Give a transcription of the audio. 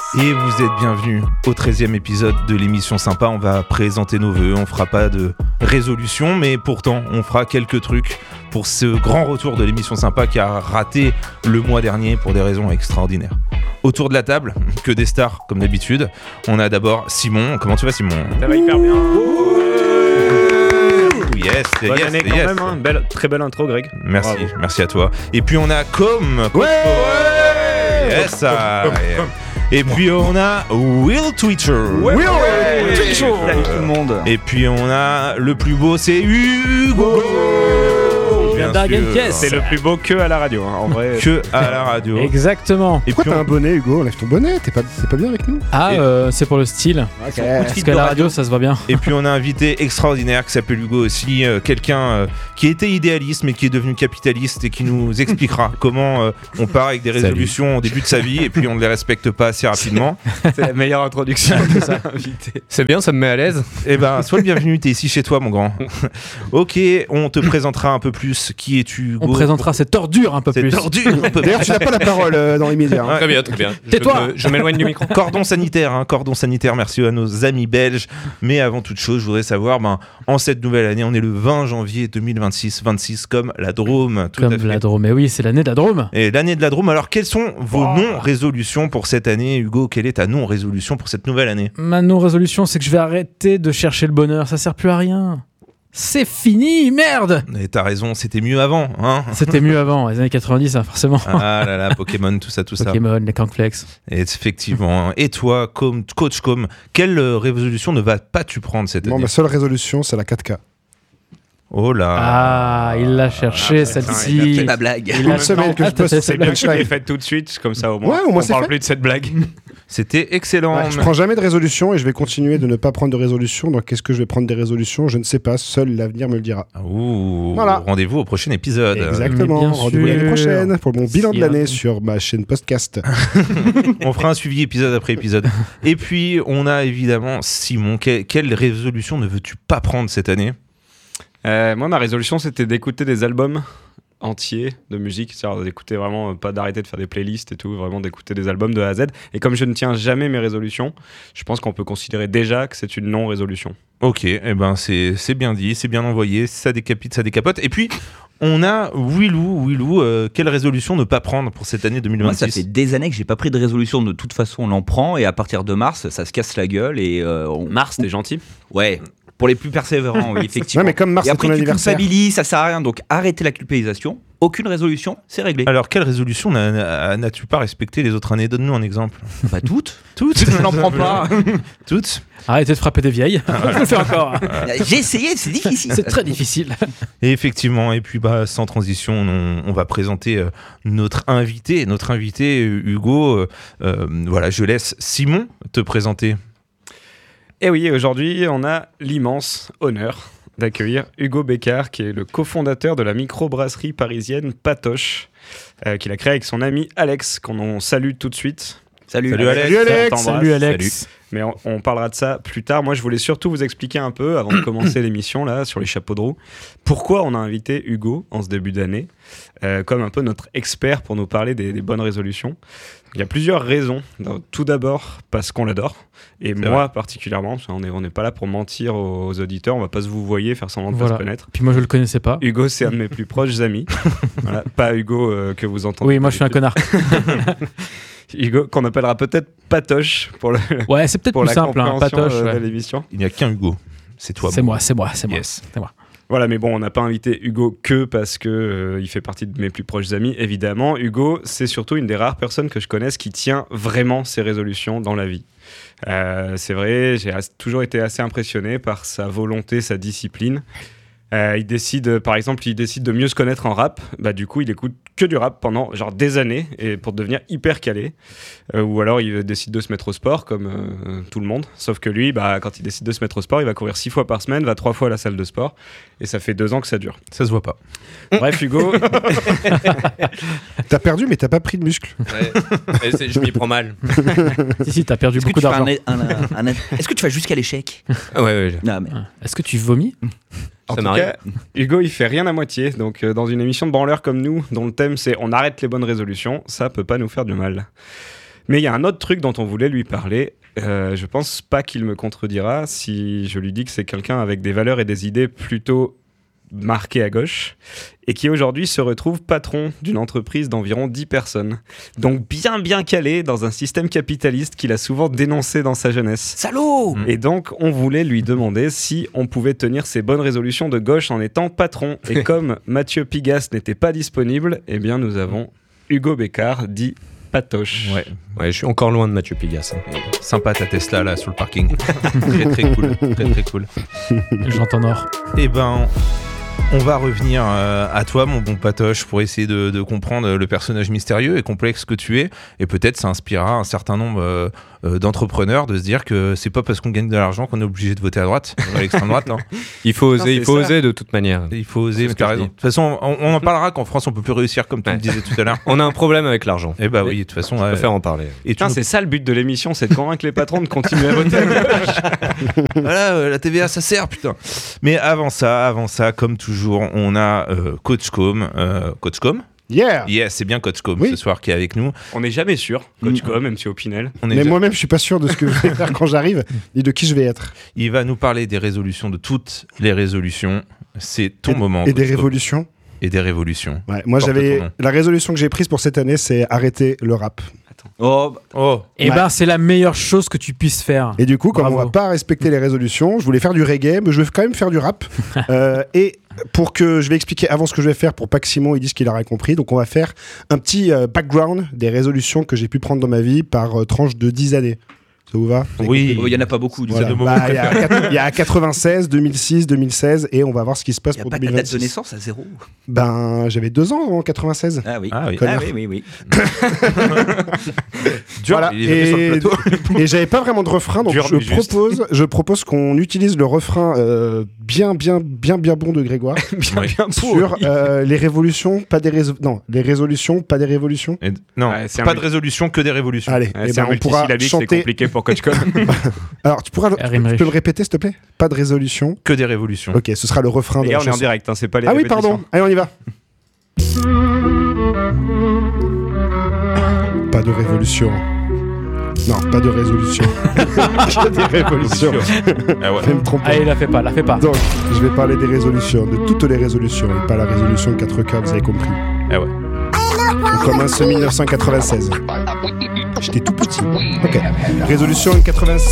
Et vous êtes bienvenus au 13e épisode de l'émission Sympa. On va présenter nos vœux, on fera pas de résolution, mais pourtant on fera quelques trucs pour ce grand retour de l'émission Sympa qui a raté le mois dernier pour des raisons extraordinaires. Autour de la table, que des stars comme d'habitude. On a d'abord Simon. Comment tu vas, Simon ? Ça va hyper bien. Yes, Bonne yes, année quand yes. même, hein. Très belle intro, Greg. Merci, Bravo. merci à toi. Et puis on a Yes, ça. Et puis on a Will Twitcher. Salut tout le monde. Et puis on a le plus beau, c'est Hugo. Bien sûr. C'est le plus beau que à la radio, hein, en vrai. Que à la radio. Exactement. Et Pourquoi puis t'as un bonnet, Hugo ? Enlève ton bonnet, t'es pas bien avec nous ? C'est pour le style. Parce qu'à la radio, ça se voit bien. Et puis on a un invité extraordinaire qui s'appelle Hugo aussi, quelqu'un qui était idéaliste mais qui est devenu capitaliste et qui nous expliquera comment on part avec des résolutions au début de sa vie et puis on ne les respecte pas assez rapidement. C'est la meilleure introduction de ça. C'est bien, ça me met à l'aise. Eh ben, sois le bienvenu, t'es ici chez toi, mon grand. Ok, on te présentera un peu plus. Qui es-tu, Hugo ? On présentera cette ordure un peu Cette plus. ordure un peu D'ailleurs, tu n'as pas la parole dans les médias. hein. Ouais. Très bien. Tais-toi. Je m'éloigne du micro. Cordon sanitaire, merci à nos amis belges. Mais avant toute chose, je voudrais savoir, en cette nouvelle année, on est le 20 janvier 2026, 26 comme la Drôme. Tout Comme à fait. la Drôme. Mais oui, c'est l'année de la Drôme. Et l'année de la Drôme, alors quelles sont vos non-résolutions pour cette année, Hugo ? Quelle est ta non-résolution pour cette nouvelle année ? Ma non-résolution, c'est que je vais arrêter de chercher le bonheur. Ça sert plus à rien. C'est fini, merde. Et t'as raison, c'était mieux avant, hein ? C'était mieux avant, les années 90, hein, forcément. Ah là là, Pokémon, tout ça. Pokémon, les cornflakes. Et effectivement. Et toi, coach, quelle résolution ne va pas tu prendre cette Non, année ? ma seule résolution, c'est la 4K. Oh là. Ah, il l'a cherché, celle-ci. C'est ma blague. Il a Une semaine que je t'as bosse fait sur C'est bien que tu l'aies punchline. faite tout de suite, comme ça au moins. Ouais, au moins on c'est parle fait. plus de cette blague. C'était excellent. Ouais, je prends jamais de résolution et je vais continuer de ne pas prendre de résolution. Donc, qu'est-ce que je vais prendre des résolutions ? Je ne sais pas. Seul l'avenir me le dira. Ouh, Voilà. Rendez-vous au prochain épisode. Mais Exactement. bien Rendez-vous l'année sûr. prochaine pour mon bilan de Si, l'année hein. sur ma chaîne podcast. On fera un suivi épisode après épisode. Et puis, on a évidemment Simon. Quelle résolution ne veux-tu pas prendre cette année ? Moi, ma résolution, c'était d'écouter des albums entiers de musique, c'est-à-dire d'écouter vraiment, pas d'arrêter de faire des playlists et tout, vraiment d'écouter des albums de A à Z. Et comme je ne tiens jamais mes résolutions, je pense qu'on peut considérer déjà que c'est une non-résolution. Ok, eh ben c'est bien dit, c'est bien envoyé, ça décapite, ça décapote. Et puis, on a Willou, quelle résolution ne pas prendre pour cette année 2026 Moi, ça fait des années que j'ai pas pris de résolution. De toute façon, on en prend et à partir de mars, ça se casse la gueule et Mars, t'es gentil. Ouais. Pour les plus persévérants, oui, effectivement. Ouais, mais comme mars, et c'est après, ton tu anniversaire. culpabilises, ça sert à rien. Donc, arrêtez la culpabilisation. Aucune résolution, c'est réglé. Alors, quelle résolution n'as-tu pas respecté les autres années ? Donne-nous un exemple. Pas toutes. Toutes. Je n'en prends pas. Toutes. Arrêtez de frapper des vieilles. Je le fais encore. J'ai essayé, c'est difficile. C'est très difficile. Et effectivement, et puis sans transition, on va présenter notre invité Hugo. Voilà, je laisse Simon te présenter. Et oui, aujourd'hui, on a l'immense honneur d'accueillir Hugo Bécard, qui est le cofondateur de la microbrasserie parisienne Patoche, qu'il a créé avec son ami Alex, qu'on salue tout de suite. Salut. Salut, Alex. Salut, Alex. On t'embrasse. Salut Alex. Mais on parlera de ça plus tard. Moi, je voulais surtout vous expliquer un peu, avant de commencer l'émission, là, sur les chapeaux de roue, pourquoi on a invité Hugo en ce début d'année, comme un peu notre expert pour nous parler des bonnes résolutions. Il y a plusieurs raisons. Tout d'abord, parce qu'on l'adore. Et C'est moi, particulièrement, parce qu'on n'est pas là pour mentir aux auditeurs, on va pas se vous voyer, faire semblant de pas Voilà. se connaître. Puis moi, je le connaissais pas. Hugo, c'est un de mes plus proches amis. Voilà, pas Hugo que vous entendez. Oui, moi, je suis un connard. Hugo, qu'on appellera peut-être Patoche pour, Ouais, c'est peut-être pour plus la simple, hein. compréhension Patoche. de ouais. l'émission. Il n'y a qu'un Hugo. C'est toi. C'est mon moi. Yes. C'est moi. Voilà, mais bon, on n'a pas invité Hugo que parce que il fait partie de mes plus proches amis, évidemment. Hugo, c'est surtout une des rares personnes que je connaisse qui tient vraiment ses résolutions dans la vie. C'est vrai, j'ai toujours été assez impressionné par sa volonté, sa discipline. Il décide de mieux se connaître en rap. Bah, du coup, il écoute que du rap pendant genre des années et pour devenir hyper calé. Ou alors, il décide de se mettre au sport comme tout le monde. Sauf que lui, bah, quand il décide de se mettre au sport, il va courir 6 fois par semaine, va 3 fois à la salle de sport. Et ça fait 2 ans que ça dure. Ça se voit pas. Bref, Hugo, T'as perdu, mais t'as pas pris de muscle. Ouais. Je m'y prends mal. Si, t'as perdu Est-ce que beaucoup tu fais d'argent. Est-ce que tu vas jusqu'à l'échec? Ouais. Non, mais Est-ce que tu vomis? en Ça tout m'arrive. cas, Hugo, il fait rien à moitié. Donc, dans une émission de branleurs comme nous, dont le thème c'est on arrête les bonnes résolutions, ça peut pas nous faire du mal. Mais il y a un autre truc dont on voulait lui parler. Je pense pas qu'il me contredira si je lui dis que c'est quelqu'un avec des valeurs et des idées plutôt marquées à gauche et qui aujourd'hui se retrouve patron d'une entreprise d'environ 10 personnes. Donc bien calé dans un système capitaliste qu'il a souvent dénoncé dans sa jeunesse. Salaud! Et donc on voulait lui demander si on pouvait tenir ses bonnes résolutions de gauche en étant patron. Et comme Mathieu Pigasse n'était pas disponible, eh bien nous avons Hugo Bécard, dit Patoche. Ouais. Ouais, je suis encore loin de Mathieu Pigasse. Sympa ta Tesla là sur le parking. Très cool. Très cool. J'entends Nord. Eh ben, on va revenir à toi, mon bon Patoche, pour essayer de comprendre le personnage mystérieux et complexe que tu es. Et peut-être ça inspirera un certain nombre d'entrepreneurs de se dire que c'est pas parce qu'on gagne de l'argent qu'on est obligé de voter à droite, à l'extrême droite. Non. Il faut oser, c'est ça. oser de toute manière. Il faut oser, C'est mais ce t'as que je raison. dis. De toute façon, on en parlera qu'en France on peut plus réussir comme tu me disais tout à l'heure. On a un problème avec l'argent. Eh bah oui, de toute façon. On préfère en parler. Et tu Putain, nous- c'est ça le but de l'émission, c'est de convaincre les patrons de continuer à voter à gauche. Voilà, la TVA ça sert, putain. Mais avant ça, comme toujours, on a Coach Com. Coach Com ? Yeah. Yes, c'est bien Coach Com Oui. ce soir qui est avec nous. On n'est jamais sûr, Coach Com, même si Opinel. On est Mais déjà- moi-même, je suis pas sûr de ce que je vais faire quand j'arrive, ni de qui je vais être. Il va nous parler des résolutions, de toutes les résolutions. C'est ton moment. Et des Coach Com. révolutions. Et des révolutions. Ouais, moi, Porte j'avais ton nom. la résolution que j'ai prise pour cette année, c'est arrêter le rap. Oh, Oh, Eh Ouais. ben, c'est la meilleure chose que tu puisses faire. Et du coup, comme Bravo. on va pas respecter les résolutions, je voulais faire du reggae, mais je vais quand même faire du rap. Et pour que je vais expliquer avant ce que je vais faire pour pas que Simon il dise qu'il aurait compris. Donc on va faire un petit background des résolutions que j'ai pu prendre dans ma vie par tranche de 10 années. Ça vous va? Vous avez oui. compris il y en a pas beaucoup. Du Voilà. coup. de Bah, il y a 96, 2006, 2016 et on va voir ce qui se passe Il n'y a pour pas ta date de 2026. naissance à 0. Ben, j'avais 2 ans en 96. Ah oui. Ah oui. Connard. oui. Dur, Voilà. il est venu sur le plateau. Et j'avais pas vraiment de refrain, donc Dur, mais juste. je propose qu'on utilise le refrain bien bon de Grégoire Ouais. sur les révolutions, pas des non, les résolutions, pas des révolutions. Et- non, Ouais, c'est pas un de résolution, que des révolutions. Allez, Ouais, eh c'est ben, un on pourra multisyllabique, c'est chanter. compliqué pour Coach Com. Alors, tu peux me le répéter, s'il te plaît? Pas de résolution. Que des révolutions. Ok, ce sera le refrain Les de gars, la on est en chanson. direct, hein, c'est pas les Ah oui, répétitions. pardon. Allez, on y va. Pas de révolution. Non, pas de résolution. Que des révolutions. Ah ouais. Je vais me tromper. Allez, la fais pas. Donc, je vais parler des résolutions, de toutes les résolutions, et pas la résolution 4K, vous avez compris. Ah ouais. On commence en 1996. J'étais tout petit. Ok. Résolution 96.